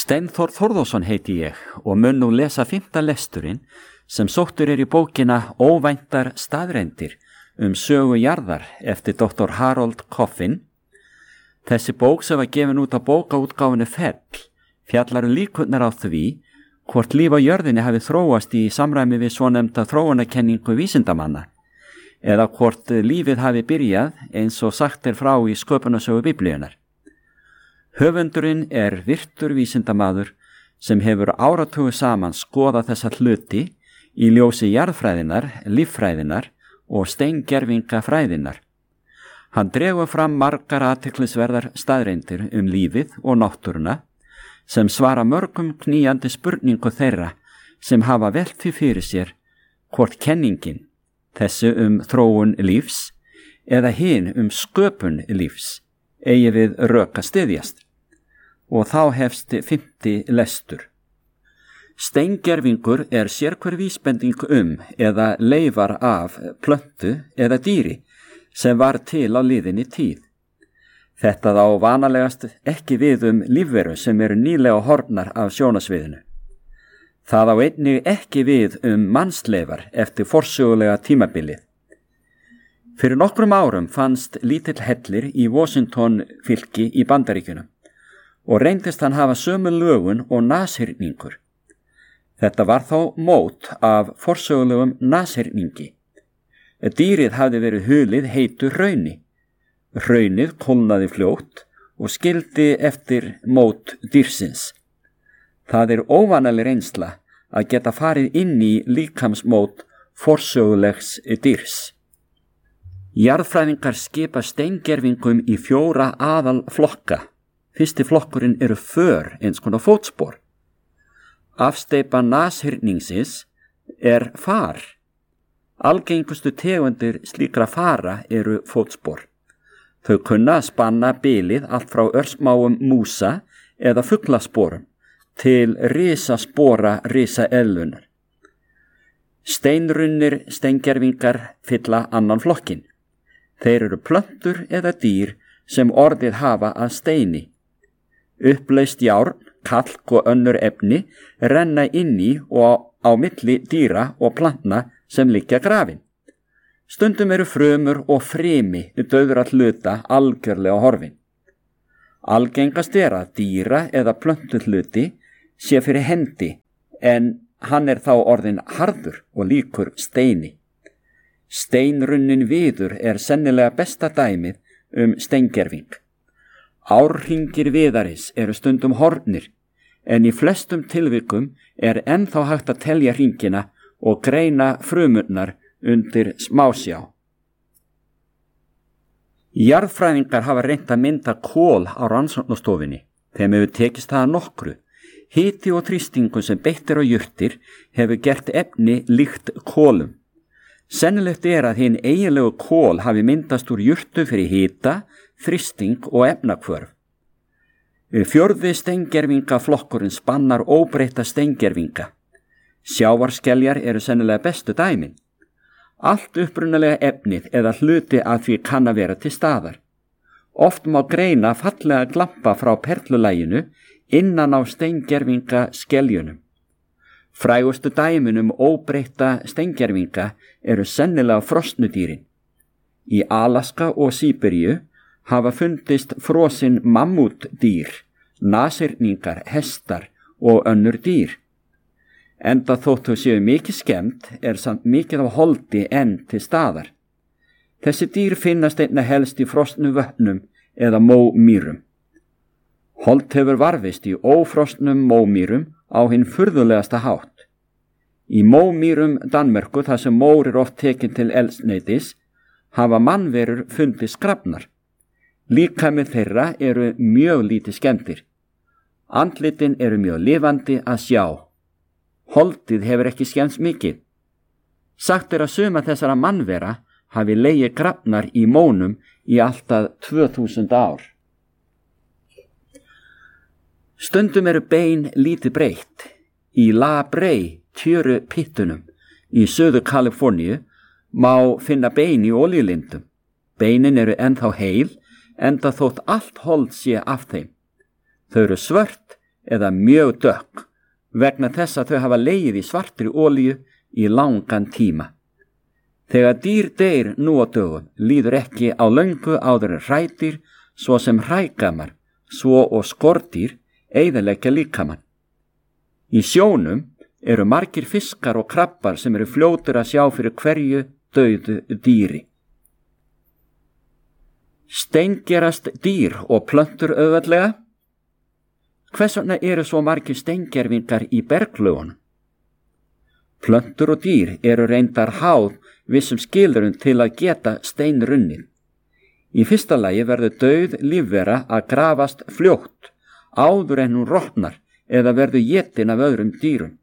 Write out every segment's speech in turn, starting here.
Steinþór Þórðarson heiti ég og mun nú lesa 5. lesturinn sem sóttur í bókina Óvæntar staðreyndir sögu jarðar eftir Dr. Harold Coffin. Þessi bók sem var gefin út á bókaútgáfunni Fell fjallar líkurnar á því hvort líf á jörðinni hafi þróast í samræmi við svonefnda þróunarkenningu vísindamanna eða hvort lífið hafi byrjað eins og sagt frá í sköpunarsögu Biblíunnar. Höfundurinn virtur vísindamaður sem hefur áratugu saman skoðað þessa hluti í ljósi jarðfræðinar, líffræðinar og steingervingafræðinar. Hann dregur fram margar athyglisverðar staðreyndir lífið og náttúruna sem svara mörgum knýjandi spurningu þeirra sem hafa velt því fyrir sér hvort kenningin, þessi þróun lífs eða hin sköpun lífs, eigi við rök að styðjast. Og þá hefst 5. lestur. Steingervingur sérhver vísbending eða leifar af plöntu eða dýri sem var til á liðinni tíð. Þetta þá vanalegast ekki við lífveru sem eru nýlega horfnar af sjónasviðinu. Það á einnig ekki við mannsleifar eftir forsögulega tímabilið. Fyrir nokkrum árum fannst lítill hellir í Washington fylki í Bandaríkjunum og reyndist hann hafa sömu lögun og nashyrningur. Þetta var þó mót af forsögulegum nashyrningi. Dýrið hafði verið hulið heitu hrauni. Hraunið kólnaði fljótt og skildi eftir mót dýrsins. Það óvanaleg reynsla að geta farið inn í líkamsmót forsögulegs dýrs. Jarðfræðingar skipa steingervingum í 4 aðalflokka. Fyrsti flokkurinn för, eins konar fótspor. Afsteypa nashyrningsins far. Algengustu tegundir slíkra fara fótspor. Þau kunna að spanna bilið allt frá örsmáum músa eða fuglasporum til risaspora risaeðlunar. Steinrunnir steingervingar fylla annan flokkin. Þeir plöntur eða dýr sem orðið hafa að steini. Uppleist járn, kalk og önnur efni renna inn í og á milli dýra og plantna sem liggja grafin. Stundum frumur og frimi dauðra hluta algjörlega horfin. Algengast að dýra eða plöntu hluti sé fyrir hendi en hann þá orðinn harður og líkur steini. Steinrunnin viður sennilega besta dæmið steingerving. Árhringir viðaris stundum horfnir, en í flestum tilvikum ennþá hægt að telja hringina og greina frumurnar undir smásjá. Jarðfræðingar hafa reynt að mynda kol á rannsóknastofunni. Þeim hefur tekist það nokkru. Hiti og þrýstingur sem beitt á jurtir hefur gert efni líkt kolum. Sennilegt að hinn eiginlegu kol hafi myndast úr jurtu fyrir hita, þrýsting og efnahvörf. 4. steingervingaflokkurinn spannar óbreytta steingervinga. Sjávarskeljar sennilega bestu dæmin. Allt upprunalega efnið eða hluti af því kann að vera til staðar. Oft má greina fallega glampa frá perlulæginu innan á steingervingaskeljunum. Frægustu dæmin óbreytta steingervinga sennilega frosnudýrin. Í Alaska og Síberíu hafa fundist frosin mammútdýr, nashyrningar, hestar og önnur dýr. Enda þótt þau séu mikið skemmt samt mikið af holdi enn til staðar. Þessi dýr finnast einna helst í frosnu vötnum eða mómýrum. Hold hefur varfist í ófrosnum mómýrum á hinn furðulegasta hátt. Í mómýrum Danmerkur, þar sem mór oft tekin til eldsneytis, hafa mannverur fundið skrafnar. Líkamir þeirra mjög lítið skemmtir. Andlitin mjög lifandi að sjá. Holdið hefur ekki skemmst mikið. Sagt að suma þessara mannvera hafi legið grafnar í mónum í alltaf 2000 ár. Stundum bein lítið breytt. Í La Brea tjörupittunum í Suður Kaliforníu má finna bein í olíulindum. Beinin ennþá heil, enda þótt allt hold sé af þeim. Þau svört eða mjög dökk vegna þess að þau hafa legið í svartri olíu í langan tíma. Þegar dýr deyr nú á dögum líður ekki á löngu áður en hrædýr svo sem hrægamar, svo og skordýr eyðileggja líkamann. Í sjónum eru margir fiskar og krabbar sem eru fljótir að sjá fyrir hverju dauðu dýri. Steingerast dýr og plöntur auðveldlega? Hvers vegna eru svo margir steingervingar í berglögunum? Plöntur og dýr eru reyndar háð vissum skilyrðum til að geta steinrunnið. Í fyrsta lagi verður dauð lífvera að grafast fljótt áður en hún rotnar eða verður étin af öðrum dýrum.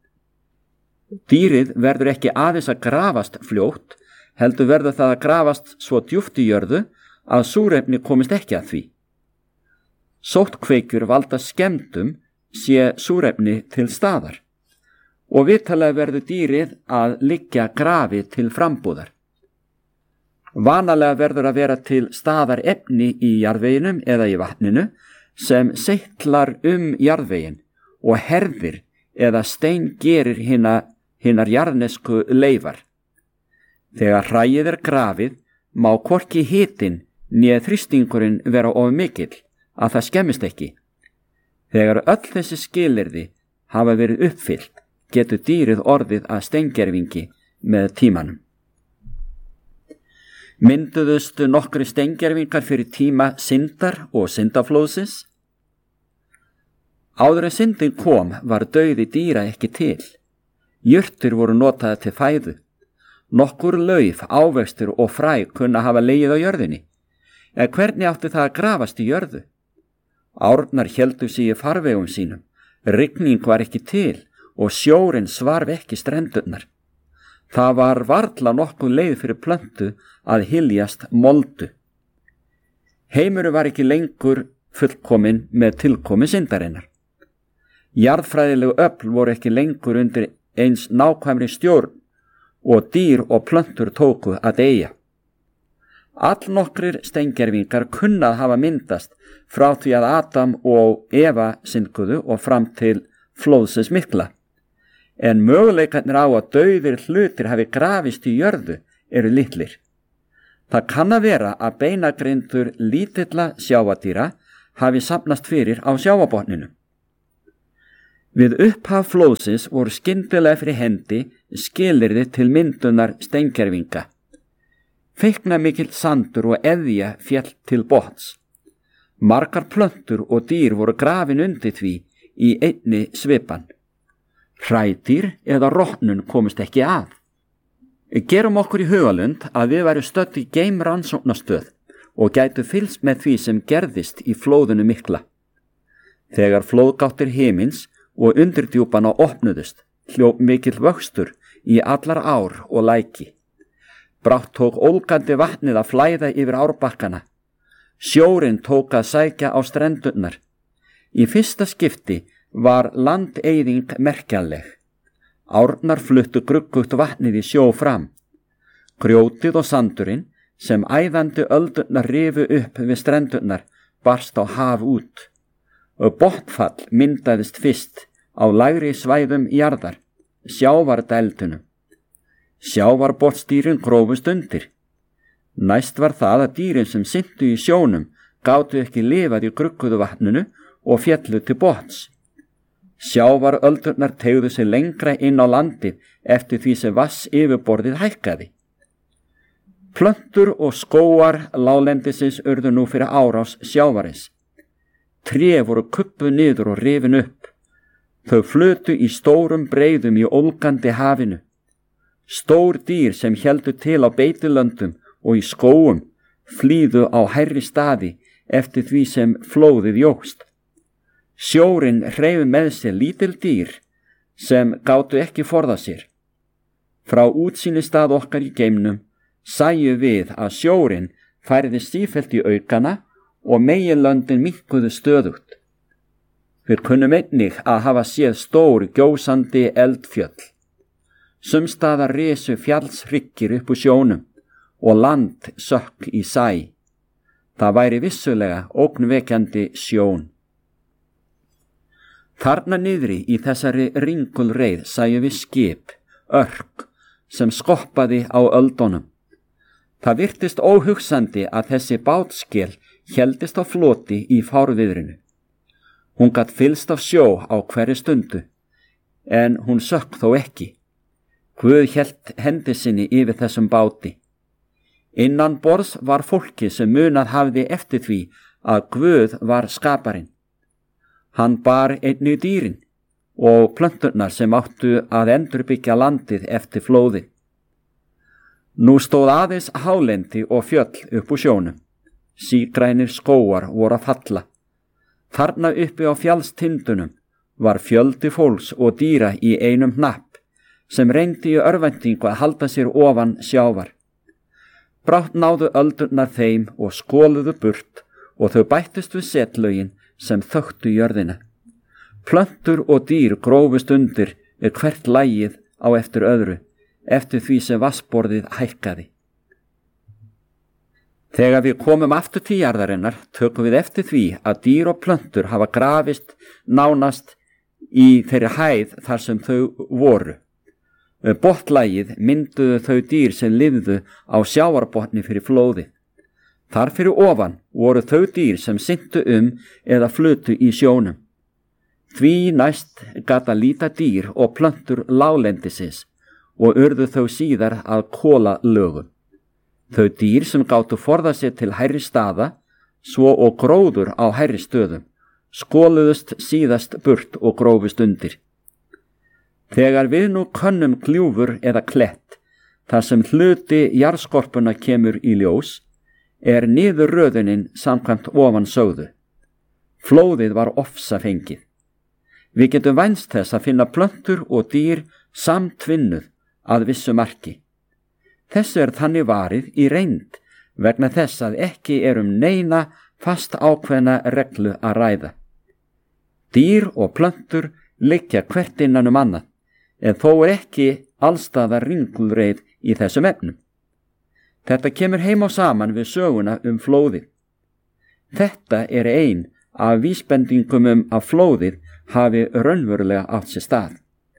Dýrið verður ekki aðeins að grafast fljótt, heldur verður það að grafast svo djúpt í jörðu að súrefni komist ekki að því. Sóttkveikjur valda skemmdum sé súrefni til staðar og vitanlega verður dýrið að liggja grafið til frambúðar. Vanalega verður að vera til staðar efni í jarðveginum eða í vatninu sem seytlar jarðvegin og herðir eða steingerir hinar jarðnesku leifar. Þegar hræið er grafið má hvorki hitinn né þrýstingurinn vera of mikill að það skemmist ekki. Þegar öll þessi skilyrði hafa verið uppfyllt getur dýrið orðið að steingervingi með tímanum. Mynduðust nokkri steingervingar fyrir tíma syndar og syndaflóðsins? Áður en syndin kom var dauði dýra ekki til. Jurtir voru notaðar til fæðu. Nokkur lauf, ávextir og fræ kunna hafa legið á jörðinni. En hvernig átti það að grafast í jörðu? Árnar héldu sig í farvegum sínum. Rigning var ekki til og sjórinn svarf ekki strendurnar. Það var varla nokkuð leið fyrir plöntu að hyljast moldu. Heimurinn var ekki lengur fullkominn með tilkomi syndarinnar. Jarðfræðilegu öfl voru ekki lengur undir eins nákvæmri stjórn og dýr og plöntur tóku að deyja. Allnokkrir steingervingar kunnað hafa myndast frá því að Adam og Eva synduðu og fram til flóðsins mikla. En möguleikarnir á að dauðir hlutir hafi grafist í jörðu eru litlir. Það kann að vera að beinagrindur lítilla sjávardýra hafi safnast fyrir á sjávarbotninum. Við upphaf flóðsins voru skyndilega fyrir hendi skilyrði til myndunar steingervinga. Feiknamikill sandur og eðja féll til botns. Margar plöntur og dýr voru grafin undir því í einni svipan. Hrædýr eða rotnun komist ekki að. Gerum okkur í hugalund að við værum stödd í geimrannsóknastöð og gætu fylgst með því sem gerðist í flóðinu mikla. Þegar flóðgáttir himins og undirdjúpana opnuðust, hljóp mikill vöxtur í allar ár og læki. Brátt tók ólgandi vatnið að flæða yfir árbakkana. Sjórinn tók að sækja á strendurnar. Í fyrsta skipti var landeyðing merkjanleg. Árnar fluttu gruggugt vatnið í sjó fram. Grjótið og sandurinn sem æðandi öldurnar rifu upp við strendurnar barst á haf út. Botnfall myndaðist fyrst á lægri svæðum jarðar, sjávardældunum. Sjávarbotnsdýrin grófust undir. Næst var það að dýrin sem syntu í sjónum gátu ekki lifað í grugguðu vatninu og féllu til botns. Sjávaröldurnar teygðu sig lengra inn á landið eftir því sem vass yfirborðið hækkaði. Plöntur og skógar láglendisins urðu nú fyrir árás sjávarins. Tré voru kuppuð niður og rifin upp. Þau flutu í stórum breiðum í ólgandi hafinu. Stór dýr sem héldu til á beitilöndum og í skógum flýðu á hærri staði eftir því sem flóðið jókst. Sjórinn hreyfði með sér lítil dýr sem gátu ekki forðað sér. Frá útsýnistað okkar í geimnum sæju við að sjórinn færði sífellt í aukana og meginlöndin minnkuðu stöðugt. Við kunnum einnig að hafa séð stór gjósandi eldfjöll. Sumstaðar risu fjallshryggir upp úr sjónum og land sökk í sæ. Það væri vissulega ógnvekjandi sjón. Þarna niðri í þessari ringulreið sæjum við skip, örk, sem skoppaði á öldunum. Það virtist óhugsandi að þessi bátskel héldist á floti í fárviðrinu. Hún gat fylst af sjó á hverri stundu, en hún sökk þó ekki. Guð hélt hendi sinni yfir þessum báti. Innan borðs var fólki sem munað hafði eftir því að Guð var skaparinn. Hann bar einnig dýrin og plönturnar sem áttu að endurbyggja landið eftir flóði. Nú stóð aðeins hálendi og fjöll upp úr sjónum. Sígrænir skógar voru að falla. Þarna uppi á fjallstindunum var fjöldi fólks og dýra í einum hnapp sem reyndi í örvæntingu að halda sér ofan sjávar. Brátt náðu öldurnar þeim og skoluðu burt og þau bættust við setlögin sem þöktu jörðina. Plöntur og dýr grófust undir hvert lagið á eftir öðru, eftir því sem vatnsborðið hækkaði. Þegar við komum aftur til jarðarinnar tökum við eftir því að dýr og plöntur hafa grafist nánast í þeirri hæð þar sem þau voru. Botnlagið mynduðu þau dýr sem lifðu á sjávarbotni fyrir flóði. Þar fyrir ofan voru þau dýr sem syntu eða flutu í sjónum. Því næst gat að líta dýr og plöntur láglendisins og urðu þau síðar að kolalögum. Þau dýr sem gátu forða sér til hærri staða, svo og gróður á hærri stöðum, skoluðust síðast burt og grófust undir. Þegar við nú könnum gljúfur eða klett, þar sem hluti jarðskorpuna kemur í ljós, niðurröðunin samkvæmt ofan sögðu. Flóðið var ofsafengið. Við getum vænst þess að finna plöntur og dýr samtvinnuð að vissu marki. Þessu þannig varið í reynd vegna þess að ekki neina fast ákveðna reglu að ræða. Dýr og plöntur liggja hvert innan annað, en þó ekki allstaðar ringulreið í þessum efnum. Þetta kemur heim á saman við söguna flóðið. Þetta ein af vísbendingum að flóðið hafi raunverulega átt sér stað.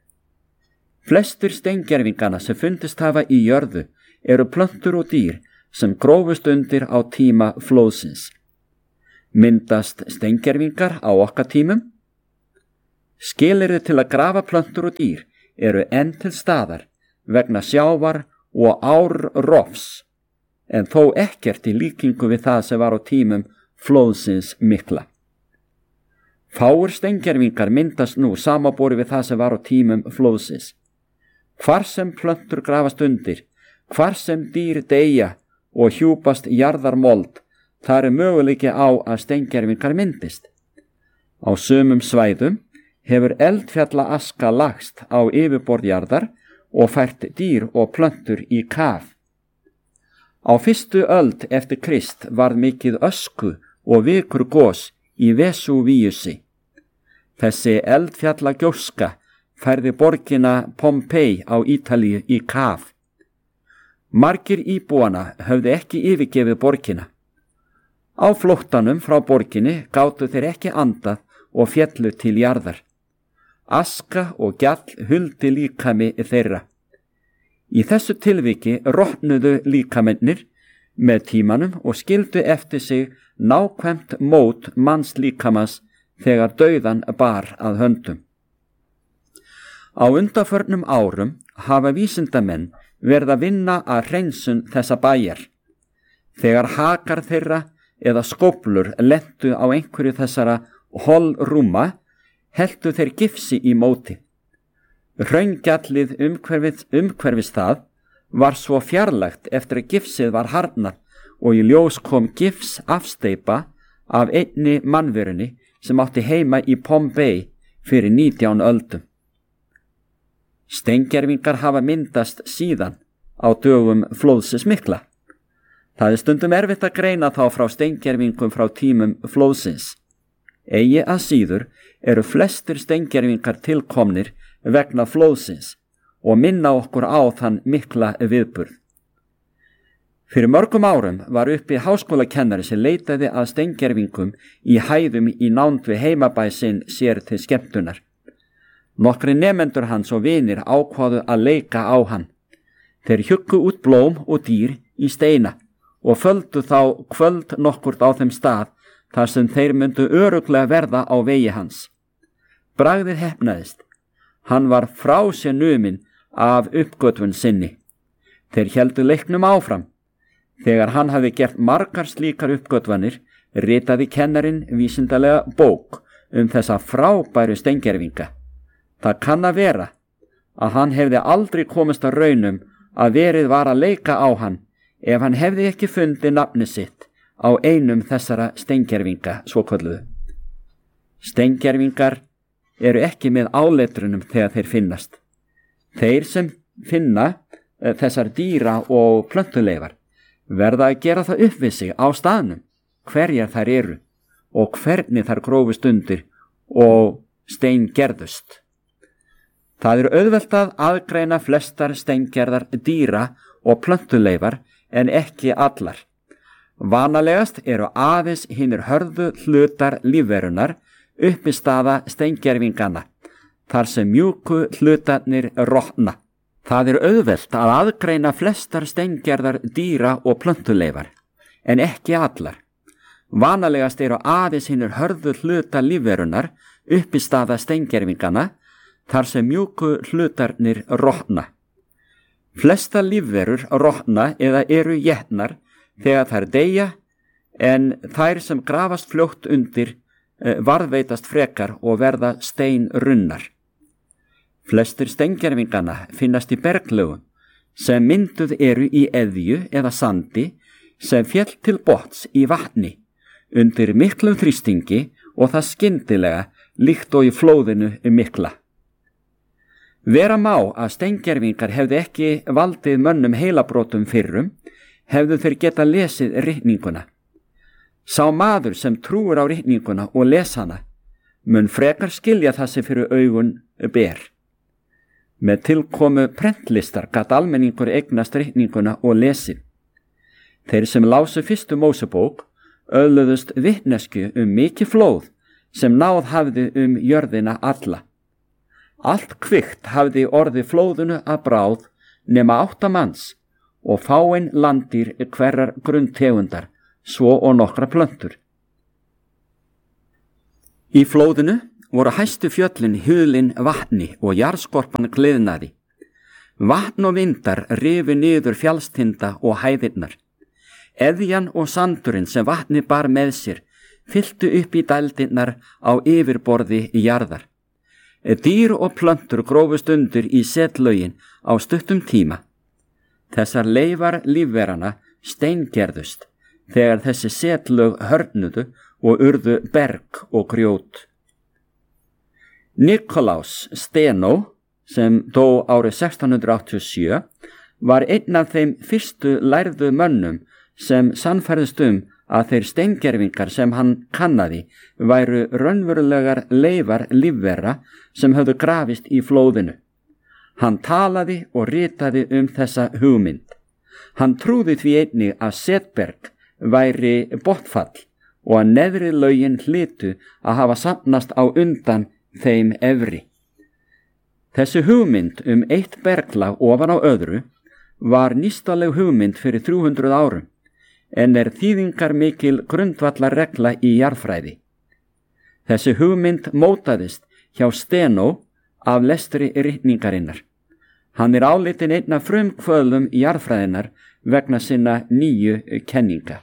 Flestir steingervingana sem fundist hafa í jörðu eru plöntur og dýr sem grófust undir á tíma flóðsins. Myndast steingervingar á okkar tímum? Skilyrði til að grafa plöntur og dýr eru enn til staðar vegna sjávar og árrofs, en þó ekkert í líkingu við það sem var á tímum flóðsins mikla. Fáir steingervingar myndast nú samanborið við það sem var á tímum flóðsins. Hvar sem plöntur grafast undir, hvar sem dýr deyja og hjúpast jarðarmold, þar möguleiki á að steingervingar myndist. Á sumum svæðum hefur eldfjalla aska lagst á yfirborð jarðar og fært dýr og plöntur í kaf. Á fyrstu öld eftir Krist varð mikið ösku og vikurgos í Vesúvíusi. Þessi eldfjalla gjóska færði borgina Pompei á Ítalíu í kaf. Margir íbúana höfðu ekki yfirgefið borgina. Á flóttanum frá borginni gátu þeir ekki andað og féllu til jarðar. Aska og gjall huldi líkami þeirra. Í þessu tilviki rotnuðu líkamennir með tímanum og skildu eftir sig nákvæmt mót manns líkamans þegar dauðan bar að höndum. Á undanförnum árum hafa vísindamenn verið að vinna að hreinsun þessa bæjar. Þegar hakar þeirra eða skóflur lentu á einhverju þessara holrúma, heldu þeir gifsi í móti. Hraungjallið umhverfis það var svo fjarlægt eftir að gifsið var harðnað og í ljós kom gifs afsteypa af einni mannverunni sem átti heima í Pompei fyrir 19 öldum. Steingervingar hafa myndast síðan á dögum flóðsins mikla. Það stundum erfitt að greina þá frá steingervingum frá tímum flóðsins. Eigi að síður eru flestir steingervingar tilkomnir vegna flóðsins og minna okkur á þann mikla viðburð. Fyrir mörgum árum var uppi háskólakennari sem leitaði að steingervingum í hæðum í nánd við heimabæ sinn sér til skemmtunar. Nokkri nemendur hans og vinir ákváðu að leika á hann. Þeir hjuggu út blóm og dýr í steina og földu þá kvöld nokkurt á þeim stað þar sem þeir myndu örugglega verða á vegi hans. Bragðið heppnaðist. Hann var frá sér numinn af uppgötvun sinni. Þeir héldu leiknum áfram. Þegar hann hafði gert margar slíkar uppgötvanir, ritaði kennarinn vísindalega bók þessa frábæru steingervinga. Það kann að vera að hann hefði aldrei komist að raunum að verið var að leika á hann ef hann hefði ekki fundið nafni sitt á einum þessara steingervinga svokölluðu. Steingervingar eru ekki með áletrunum þegar þeir finnast. Þeir sem finna þessar dýra og plöntuleifar verða að gera það upp við sig á staðnum, hverjar þær eru og hvernig þær grófust undir og steingerðust. Það auðvelt að aðgreina flestar steingerðar dýra og plöntuleifar en ekki allar. Vanalegast eru aðeins hinir hörðu hlutar lífverunar uppistaða steingervinganna, þar sem mjúku hlutarnir rotna. Það auðvelt að aðgreina flestar steingerðar dýra og plöntuleifar, en ekki allar. Vanalegast eru aðeins hinir hörðu hluta lífverunar uppistaða steingervinganna, þar sem mjúku hlutarnir rotna. Flesta lífverur rotna eða eru étnar þegar þær deyja, en þær sem grafast fljótt undir varðveitast frekar og verða steinrunnar. Flestir steingervinganna finnast í berglögum sem mynduð eru í eðju eða sandi sem féll til botns í vatni undir miklum þrýstingi og það skyndilega líkt og í flóðinu mikla. Vera má að steingervingar hefðu ekki valdið mönnum heilabrotum fyrrum, hefðu þeir geta lesið ritninguna. Sá maður sem trúir á ritninguna og les hana mun frekar skilja það sem fyrir augun ber. Með tilkomu prentlistar gat almenningur eignast ritninguna og lesið. Þeir sem lásu fyrstu Mósebók öðluðust vitnesku mikið flóð sem náð hafði jörðina alla. Allt kvikt hafði orðið flóðinu að bráð nema 8 manns og fáein landýr hverrar grunntegundar, svo og nokkra plöntur. Í flóðinu voru hæstu fjöllin hulin vatni og jarðskorpan gliðnaði. Vatn og vindar rifu niður fjallstinda og hæðirnar. Eðjan og sandurinn sem vatni bar með sér fylltu upp í dældirnar á yfirborði jarðar. Dýr og plöntur grófust undir í setlögin á stuttum tíma. Þessar leifar lífverana steingerðust þegar þessi setlög hörnuðu og urðu berg og grjót. Nikolás Steno, sem dó árið 1687, var einn af þeim fyrstu lærðu mönnum sem sannfærðust að þeir steingervingar sem hann kannaði væru raunverulegar leifar lífvera sem höfðu grafist í flóðinu. Hann talaði og ritaði þessa hugmynd. Hann trúði því einnig að setberg væri botnfall og að neðri lögin hlytu að hafa safnast á undan þeim efri. Þessi hugmynd eitt berglag ofan á öðru var nýstaleg hugmynd fyrir 300 árum, en þýðingar mikil grundvallarregla í jarðfræði. Þessi hugmynd mótaðist hjá Steno af lestri ritningarinnar. Hann álitinn einn af frumkvöðlum jarðfræðinnar vegna sinna nýju kenninga.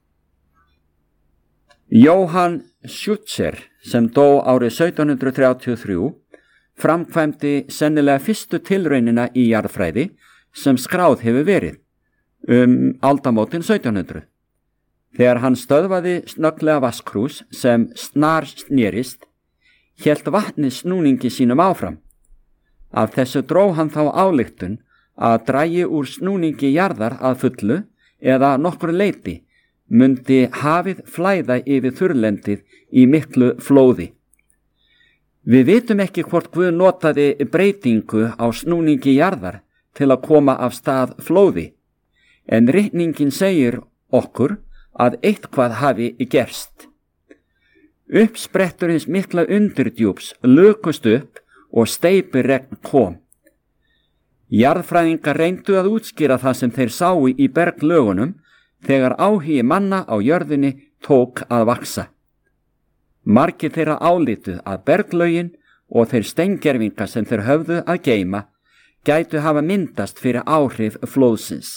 Johann Schutzer, sem dó árið 1733, framkvæmdi sennilega fyrstu tilraunina í jarðfræði sem skráð hefur verið, aldamótin 1700. Þegar hann stöðvaði snögglega vatnskrús sem snar snerist, hélt vatnið snúningi sínum áfram. Af þessu dró hann þá ályktun að dragi úr snúningi jarðar að fullu eða nokkru leyti mundi hafið flæða yfir þurrlendið í miklu flóði. Við vitum ekki hvort Guð notaði breytingu á snúningi jarðar til að koma af stað flóði, en ritningin segir okkur að eitthvað hafi gerst. Uppsprettur hins mikla undirdjúps lukust upp og steypiregn kom. Jarðfræðingar reyndu að útskýra það sem þeir sáu í berglögunum þegar áhugi manna á jörðinni tók að vaksa. Margir þeirra álítu að berglögin og þeir steingervingar sem þeir höfðu að geyma gætu hafa myndast fyrir áhrif flóðsins.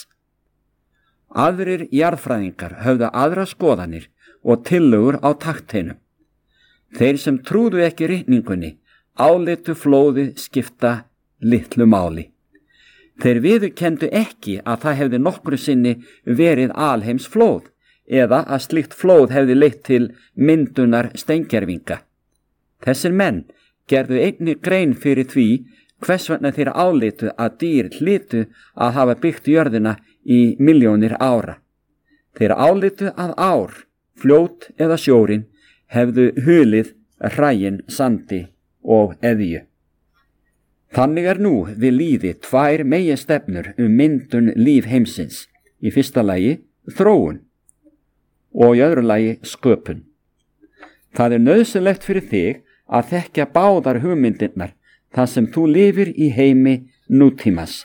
Aðrir jarðfræðingar höfðu aðra skoðanir og tillögur á takteinum. Þeir sem trúðu ekki ritningunni álitu flóðið skipta litlu máli. Þeir viðurkenndu ekki að það hefði nokkru sinni verið alheims flóð eða að slíkt flóð hefði leitt til myndunar steingervinga. Þessir menn gerðu einnig grein fyrir því hvers vegna þeir álitu að dýr hlytu að hafa byggt jörðina í milljónir ára. Þeir álitu að ár, fljót eða sjórin hefðu hulið hræin, sandi og eðju. Þannig nú við lýði tvær meginstefnur myndun líf heimsins. Í fyrsta lagi þróun og í öðru lagi sköpun. Það nauðsynlegt fyrir þig að þekkja báðar hugmyndirnar þar sem þú lifir í heimi nútímas.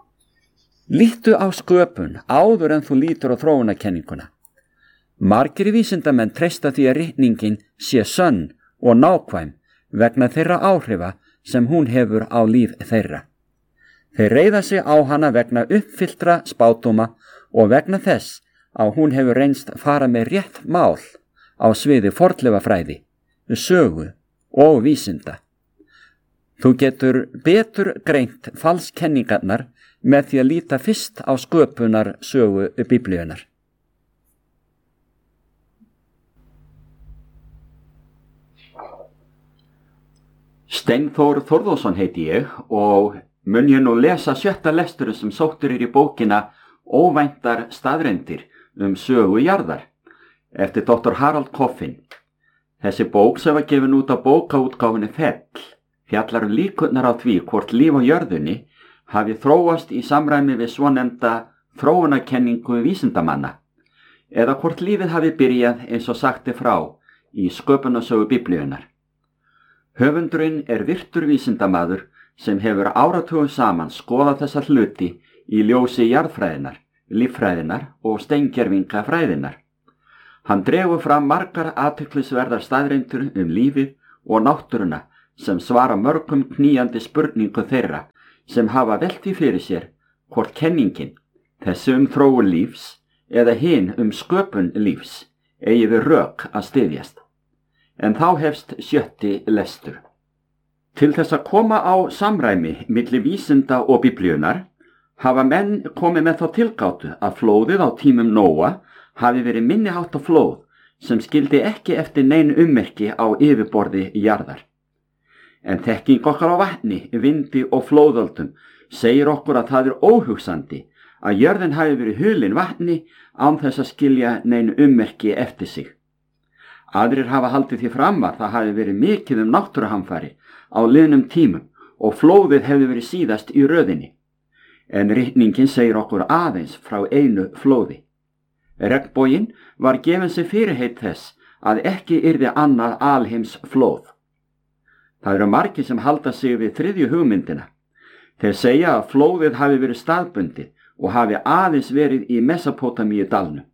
Lítu á sköpun áður en þú lítur á þróunarkenninguna. Margir vísindamenn treysta því að ritningin sé sönn og nákvæm vegna þeirra áhrifa sem hún hefur á líf þeirra. Þeir reiða sig á hana vegna uppfylltra spádóma og vegna þess að hún hefur reynst fara með rétt mál á sviði fornleifafræði, sögu og vísinda. Þú getur betur greint falskenningarnar með því að líta fyrst á sköpunar sögu Biblíunnar. Steinþór Þórðarsson heiti ég og mun ég nú lesa 7. lesturinn sem sóttur í bókina Óvæntar staðreyndir sögu jarðar eftir Dr. Harald Coffin. Þessi bók sem var gefin út á bókaútgáfunni Fell fjallar líkurnar á því hvort líf á jörðunni hafi þróast í samræmi við svonefnda þróunarkenningu vísindamanna eða hvort lífið hafi byrjað eins og sagt frá í sköpunarsögu Biblíunnar. Höfundurinn virtur vísindamaður sem hefur áratugum saman skoðað þessa hluti í ljósi jarðfræðinar, líffræðinar og steingervingafræðinar. Hann dregur fram margar athyglisverðar staðreyndir lífið og náttúruna sem svara mörgum knýjandi spurningu þeirra sem hafa velt því fyrir sér hvort kenningin, þessi þróun lífs eða hin sköpun lífs, eigi við rök að styðjast. En þá hefst 7. lestur. Til þess að koma á samræmi milli vísinda og Biblíunnar hafa menn komið með þá tilgátu að flóðið á tímum Nóa hafi verið minniháttar flóð sem skildi ekki eftir nein ummerki á yfirborði jarðar. En þekking okkar á vatni, vindi og flóðöldum segir okkur að það óhugsandi að jörðin hafi verið hulin vatni án þess að skilja nein ummerki eftir sig. Aðrir hafa haldið því fram að það hafi verið mikið náttúruhamfari á liðnum tímum og flóðið hefði verið síðast í röðinni. En ritningin segir okkur aðeins frá einu flóði. Regnboginn var gefin sig fyrirheit þess að ekki yrði annað alheims flóð. Það margir sem halda sig við 3. hugmyndina. Þeir segja að flóðið hafi verið staðbundið og hafi aðeins verið í Mesópótamíu dalnum.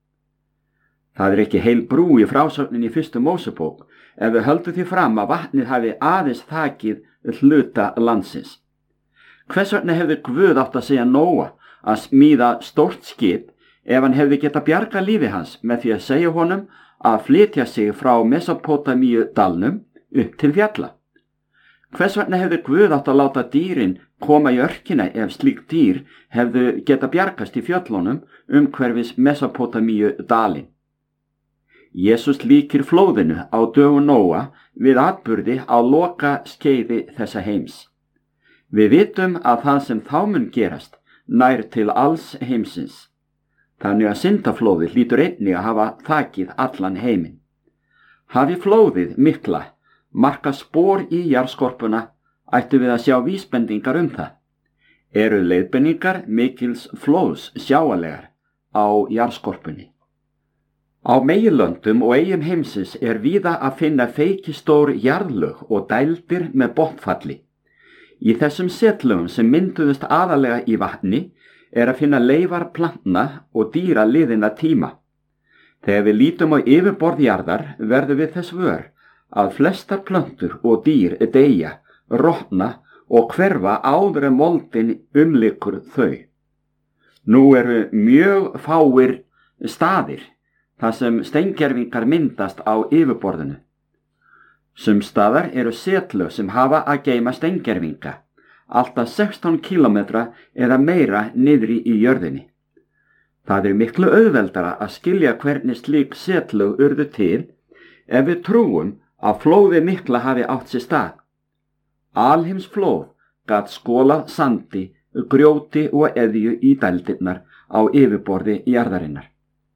Það ekki heil brú í frásögninni í 1. Mósebók ef við höldum því fram að vatnið hafi aðeins þakið hluta landsins. Hvers vegna hefði Guð átt að segja Nóa að smíða stórt skip ef hann hefði getað bjargað lífi hans með því að segja honum að flytja sig frá Mesópótamíu dalnum upp til fjalla? Hvers vegna hefði Guð átt að láta dýrin koma í örkina ef slík dýr hefðu getað bjargast í fjöllunum umhverfis Mesópótamíu dalinn? Jesús líkir flóðinu á dögum Nóa við atburði á loka skeiði þessa heims. Við vitum að það sem þá mun gerast nær til alls heimsins. Þannig að syndaflóðið hlýtur einnig að hafa þakið allan heiminn. Hafi flóðið mikla marka spor í jarðskorpuna ættu við að sjá vísbendingar það. eru leiðbeiningar mikils flóðs sjáanlegar á jarðskorpunni. Á meginlöndum og eyjum heimsins víða að finna feikistór jarðlög og dældir með botnfalli. Í þessum setlögum sem mynduðust aðalega í vatni að finna leifar plantna og dýra liðinna tíma. Þegar við lítum á yfirborð jarðar verðum við þess vör að flestar plöntur og dýr deyja, rotna og hverfa áður en moldin umlykur þau. Nú eru mjög fáir staðir þar sem steingervingar myndast á yfirborðinu. Sums staðar eru setlög sem hafa að geyma steingervinga, alltaf 16 kilometra eða meira niðri í jörðinni. Það miklu auðveldara að skilja hvernig slík setlög urðu til ef við trúum að flóðið mikla hafi átt sér stað. Alheimsflóð gat skolað sandi, grjóti og eðju í dældirnar á yfirborði jarðarinnar.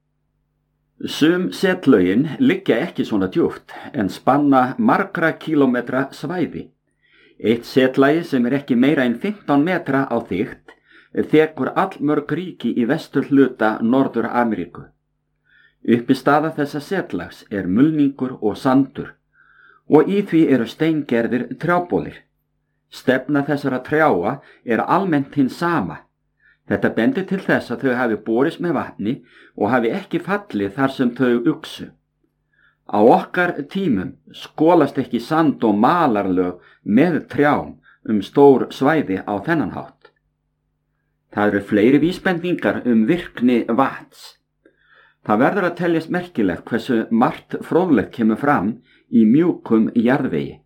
Sum setlögin liggja ekki svona djúpt en spanna margra kílómetra svæði. Eitt setlagi sem ekki meira en 15 metra á þykkt þekur allmörg ríki í vesturhluta Norður-Ameríku. Uppistaða þessa setlags mulningur og sandur og í því eru steingerðir trjábólir. Stefna þessara trjáa almennt hin sama. Þetta bendir til þess að þau hafi borist með vatni og hafi ekki fallið þar sem þau uxu. Á okkar tímum skolast ekki sand og malarlög með trjám stór svæði á þennan hátt. Það eru fleiri vísbendingar virkni vatns. Það verður að teljast merkilegt hversu margt fróðlegt kemur fram í mjúkum jarðvegi.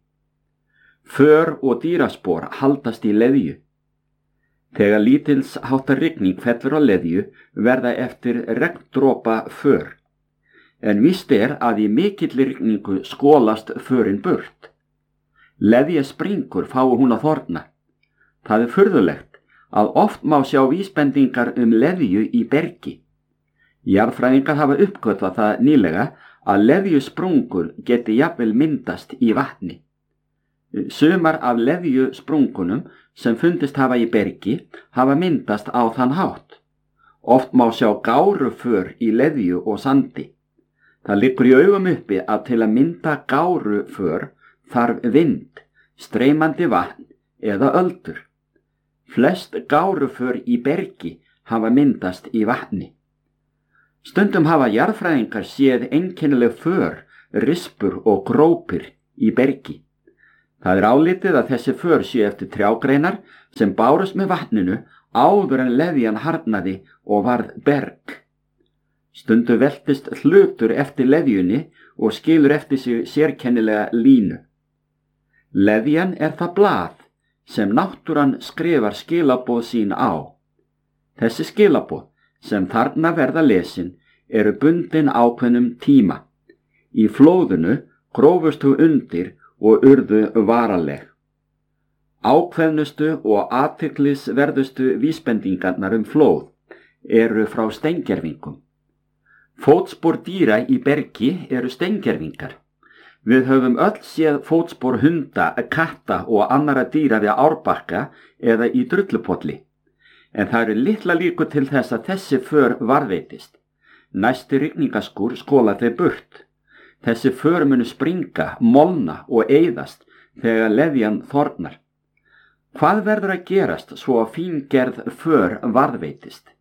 För og dýraspor haldast í leðju. Þegar lítils háttar rigning fellur á leðju verða eftir regndropa för. En víst að í mikilli rigningu skolast förin burt. Leðja springur fái hún að þorna. Það furðulegt að oft má sjá vísbendingar leðju í bergi. Jarðfræðingar hafa uppgötvað það nýlega að leðjusprungur geti jafnvel myndast í vatni. Sumar af leðjusprungunum sem fundist hafa í bergi hafa myndast á þann hátt. Oft má sjá gáruför í leðju og sandi. Það liggur í augum uppi að til að mynda gáruför þarf vind, streymandi vatn eða öldur. Flest gáruför í bergi hafa myndast í vatni. Stundum hafa jarðfræðingar séð einkennileg för, rispur og grópir í bergi. Það álitið að þessi för sé eftir trjágreinar sem bárust með vatninu áður en leðjan harðnaði og varð berg. Stundu veltist hlutur eftir leðjunni og skilur eftir sig sérkennilega línu. Leðjan það blað sem náttúran skrifar skilaboð sín á. Þessi skilaboð sem þarna verða lesin eru bundin ákveðnum tíma. Í flóðinu grófust þau undir og urðu varaleg. Ákveðnustu og athyglisverðustu vísbendingarnar flóð eru frá steingervingum. Fótspor dýra í bergi eru steingervingar. Við höfum öll séð fótspor hunda, katta og annara dýra við árbakka eða í drullupolli. En það eru litla líkur til þess að þessi för varðveitist. Næsti rigningaskúr skola þau burt. Þessi för munu springa, molna og eyðast þegar leðjan þornar. Hvað verður að gerast svo að fíngerð för varðveitist?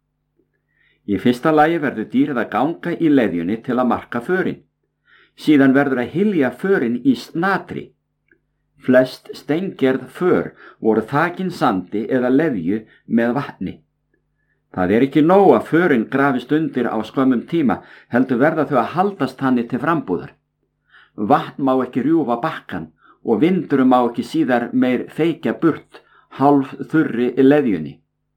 Í fyrsta lagi verður dýrið að ganga í leðjunni til að marka förin. Síðan verður að hylja förin í snatri. Flest steingerð för voru þakin sandi eða leðju með vatni. Það ekki nóg að förin grafist undir á skömmum tíma, heldur verða þau að haldast þannig til frambúðar. Vatn má ekki rjúfa bakkan og vindurum má ekki síðar meir feikja burt hálf þurri leðjunni.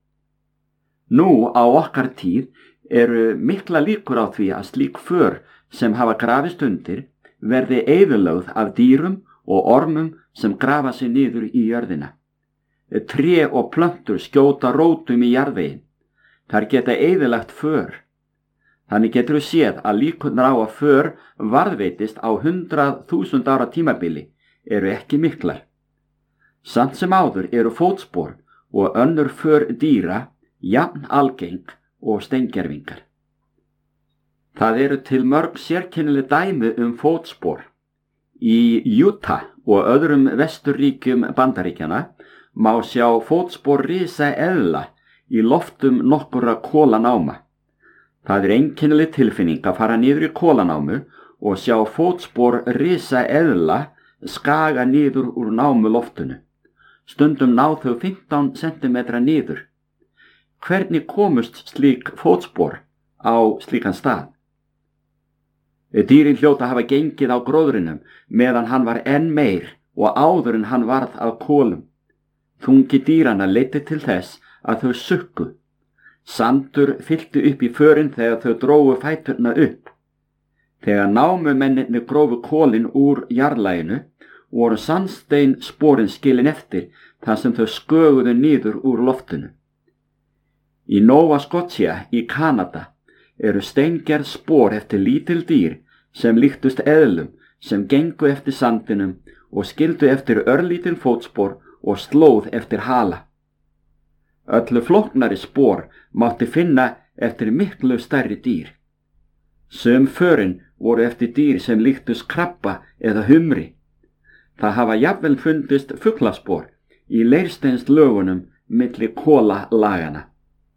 Nú á okkar tíð eru mikla líkur á því að slík för sem hafa grafist undir verði eyðilögð af dýrum og ormum sem grafa sig niður í jörðina. Tré og plöntur skjóta rótum í jarðveginn. Þar geta eyðilagt för. Þannig getur við séð að líkurnar á að för varðveitist á 100.000 ára tímabili eru ekki miklar. Samt sem áður eru fótspor og önnur för dýra jafn algeng og steingervingar. Það eru til mörg sérkennileg dæmi fótspor. Í Utah og öðrum vesturríkjum Bandaríkjanna má sjá fótspor risaeðla í loftum nokkurra kolanáma. Það einkennileg tilfinning að fara niður í kolanámu og sjá fótspor risaeðla skaga niður úr námuloftinu. Stundum ná þau 15 cm niður. Hvernig komust slík fótspor á slíkan stað? Dýrin hljóta hafa gengið á gróðrinum meðan hann var enn meir og áður en hann varð að kolum. Þungi dýranna leiddi til þess að þau sukku. Sandur fyllti upp í förin þegar þau drógu fæturna upp. Þegar námumennirnir grófu kolin úr jarðlaginu voru sandstein sporin skilin eftir þar sem þau sköguðu niður úr loftinu. Í Nova Scotia í Kanada eru steingerð spor eftir lítil dýr sem líktust eðlum sem gengu eftir sandinum og skildu eftir örlítil fótspor og slóð eftir hala. Öllu flóknari spor mátti finna eftir miklu stærri dýr. Sum förin voru eftir dýr sem líktust krabba eða humri. Það hafa jafnvel fundist fuglaspor í leirsteinslögunum milli kolalagana.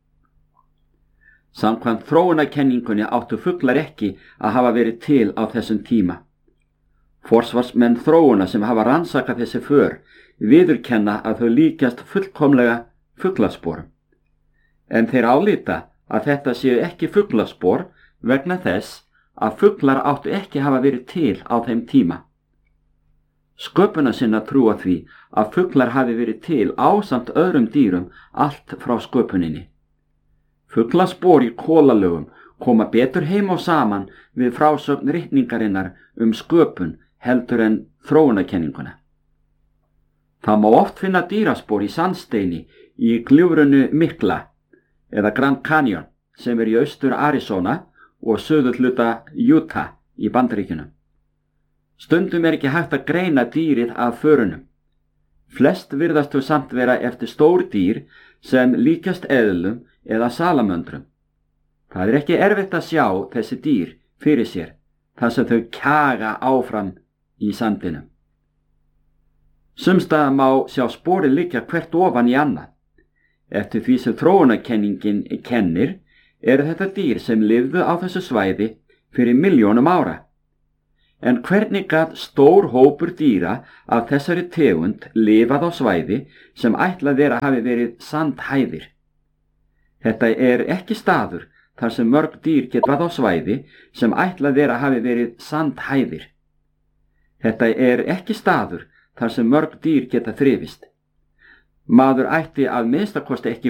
Samkvæmt þróunarkenningunni áttu fuglar ekki að hafa verið til á þessum tíma. Forsvarsmenn þróuna sem hafa rannsakað þessi för viðurkenna að þau líkjast fullkomlega fuglasporum. En þeir álíta að þetta séu ekki fuglaspor vegna þess að fuglar áttu ekki hafa verið til á þeim tíma. Sköpunarsinnar trúa því að fuglar hafi verið til ásamt öðrum dýrum allt frá sköpuninni. Fuglaspor í kolalögum koma betur heim og saman við frásögn ritningarinnar sköpun heldur en þróunarkenninguna. Það má oft finna dýraspor í sandsteini í gljúfrinu mikla eða Grand Canyon sem í austur Arizona og suðurhluta Utah í Bandaríkjunum. Stundum ekki hægt að greina dýrið af förunum. Flest virðast þau samt vera eftir stór dýr sem líkjast eðlum eða salamöndrum. Það ekki erfitt að sjá þessi dýr fyrir sér þar sem þau kjaga áfram í sandinum. Sumstaðar má sjá sporin liggja hvert ofan í annað. Eftir því sem þróunarkenningin kennir þetta dýr sem lifðu á þessu svæði fyrir milljónum ára. En hvernig gat stór hópur dýra af þessari tegund lifað á svæði sem ætlað hafi verið sandhæðir? Þetta ekki staður þar sem mörg dýr geta lifað á svæði sem ætlað hafi verið sandhæðir. Þetta ekki staður þar sem mörg dýr geta þrifist. Maður ætti að minnsta kosti ekki